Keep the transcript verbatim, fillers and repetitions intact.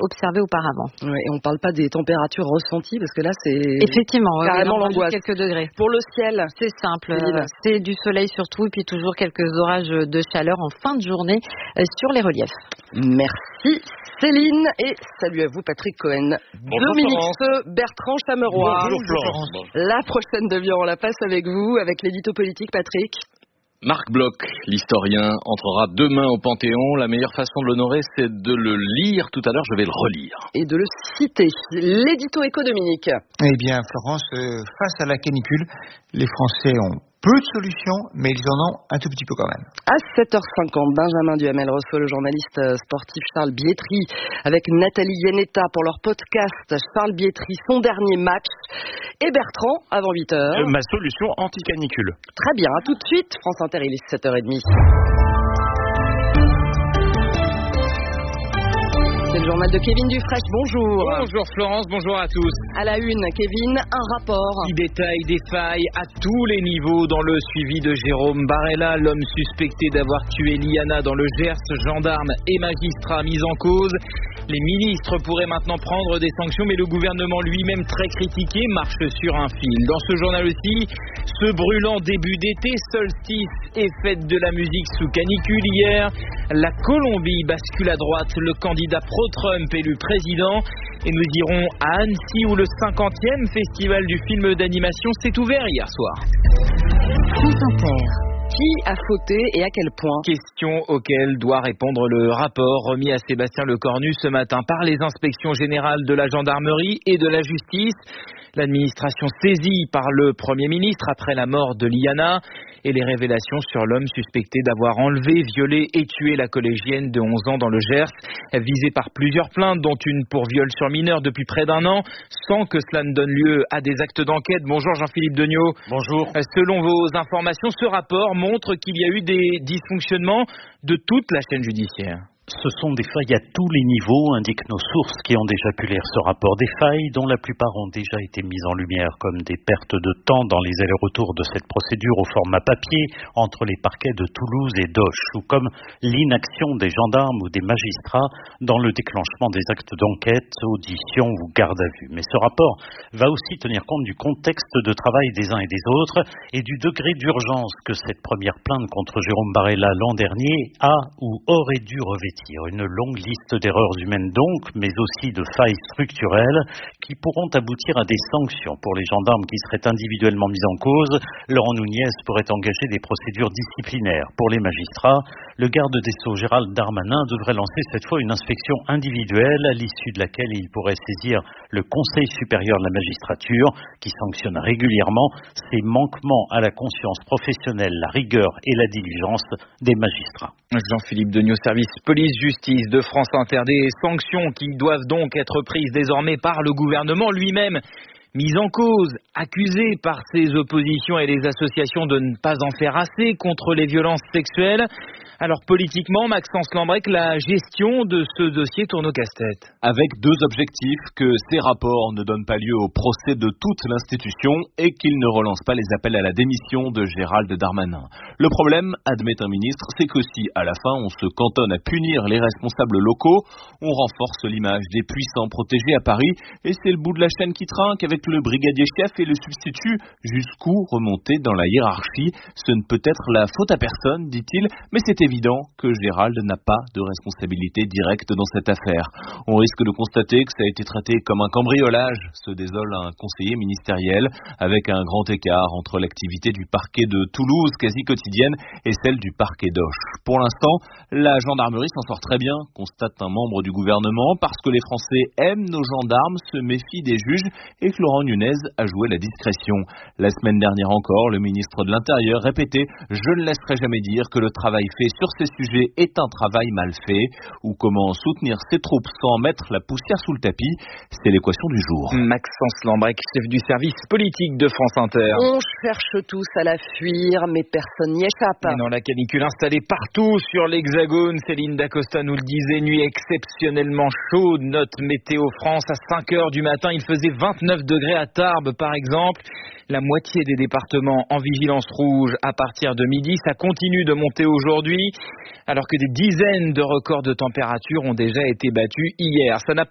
observées auparavant. Ouais, et on ne parle pas des températures ressenties parce que là c'est effectivement carrément ouais, l'angoisse. Quelques degrés. Pour le ciel, c'est simple, euh, c'est du soleil surtout et puis toujours quelques orages de chaleur en fin de journée euh, sur les reliefs. Merci Céline et salut à vous Patrick Cohen. Bonjour Dominique Florence. Seux, Bertrand Chameroy. Bonjour Florence. La prochaine demi-heure on la passe avec vous, avec l'édito politique Patrick. Marc Bloch, l'historien, entrera demain au Panthéon. La meilleure façon de l'honorer, c'est de le lire. Tout à l'heure, je vais le relire. Et de le citer. L'édito éco Dominique. Eh bien, Florence, euh, face à la canicule, les Français ont peu de solutions, mais ils en ont un tout petit peu quand même. À sept heures cinquante, Benjamin Duhamel reçoit le journaliste sportif Charles Bietri avec Nathalie Iannetta pour leur podcast Charles Bietri, son dernier match. Et Bertrand, avant huit heures. Euh, ma solution anti-canicule. Très bien, à tout de suite. France Inter, il est sept heures trente. C'est le journal de Kevin Dufresne, bonjour. Bonjour Florence, bonjour à tous. À la une, Kevin, un rapport. Qui détaille des failles à tous les niveaux dans le suivi de Jérôme Barella, l'homme suspecté d'avoir tué Liana dans le Gers, gendarme et magistrat mis en cause. Les ministres pourraient maintenant prendre des sanctions, mais le gouvernement lui-même très critiqué marche sur un fil. Dans ce journal aussi, ce brûlant début d'été, solstice et fête de la musique sous canicule hier. La Colombie bascule à droite, le candidat pro-Trump élu président. Et nous irons à Annecy où le cinquantième festival du film d'animation s'est ouvert hier soir. France Inter. Qui a fauté et à quel point? Question auquel doit répondre le rapport remis à Sébastien Lecornu ce matin par les inspections générales de la gendarmerie et de la justice. L'administration saisie par le Premier ministre après la mort de Liana et les révélations sur l'homme suspecté d'avoir enlevé, violé et tué la collégienne de onze ans dans le Gers, visé par plusieurs plaintes dont une pour viol sur mineur depuis près d'un an, sans que cela ne donne lieu à des actes d'enquête. Bonjour Jean-Philippe Degnaud. Bonjour. Selon vos informations, ce rapport montre qu'il y a eu des dysfonctionnements de toute la chaîne judiciaire. Ce sont des failles à tous les niveaux, indiquent nos sources qui ont déjà pu lire ce rapport. Des failles dont la plupart ont déjà été mises en lumière, comme des pertes de temps dans les allers-retours de cette procédure au format papier entre les parquets de Toulouse et d'Auch, ou comme l'inaction des gendarmes ou des magistrats dans le déclenchement des actes d'enquête, audition ou garde à vue. Mais ce rapport va aussi tenir compte du contexte de travail des uns et des autres et du degré d'urgence que cette première plainte contre Jérôme Barella l'an dernier a ou aurait dû revêtir. Une longue liste d'erreurs humaines donc, mais aussi de failles structurelles qui pourront aboutir à des sanctions pour les gendarmes qui seraient individuellement mis en cause. Laurent Nunez pourrait engager des procédures disciplinaires. Pour les magistrats, le garde des Sceaux Gérald Darmanin devrait lancer cette fois une inspection individuelle à l'issue de laquelle il pourrait saisir le Conseil supérieur de la magistrature qui sanctionne régulièrement ces manquements à la conscience professionnelle, la rigueur et la diligence des magistrats. Jean-Philippe Degnaud, service police-justice de France Inter. Des sanctions qui doivent donc être prises désormais par le gouvernement lui-même. Mis en cause, accusé par ses oppositions et les associations de ne pas en faire assez contre les violences sexuelles. Alors politiquement, Maxence Lambrec, la gestion de ce dossier tourne au casse-tête. Avec deux objectifs, que ces rapports ne donnent pas lieu au procès de toute l'institution et qu'ils ne relancent pas les appels à la démission de Gérald Darmanin. Le problème, admet un ministre, c'est que si à la fin on se cantonne à punir les responsables locaux, on renforce l'image des puissants protégés à Paris et c'est le bout de la chaîne qui trinque avec le brigadier chef et le substitut. Jusqu'où remonter dans la hiérarchie? Ce ne peut être la faute à personne, dit-il, mais c'est évident que Gérald n'a pas de responsabilité directe dans cette affaire. On risque de constater que ça a été traité comme un cambriolage, se désole un conseiller ministériel, avec un grand écart entre l'activité du parquet de Toulouse, quasi quotidienne, et celle du parquet d'Auch. Pour l'instant, la gendarmerie s'en sort très bien, constate un membre du gouvernement, parce que les Français aiment nos gendarmes, se méfient des juges, et que Laurent Nunez a joué la discrétion. La semaine dernière encore, le ministre de l'Intérieur répétait « Je ne laisserai jamais dire que le travail fait sur ces sujets est un travail mal fait » ou comment soutenir ses troupes sans mettre la poussière sous le tapis. C'est l'équation du jour. Maxence Lambrec, chef du service politique de France Inter. On cherche tous à la fuir, mais personne n'y échappe. Et dans la canicule installée partout sur l'Hexagone, Céline Dacosta nous le disait, nuit exceptionnellement chaude, note Météo France, à cinq heures du matin, il faisait vingt-neuf degrés à Tarbes par exemple. La moitié des départements en vigilance rouge à partir de midi. Ça continue de monter aujourd'hui, alors que des dizaines de records de température ont déjà été battus hier. Ça n'a pas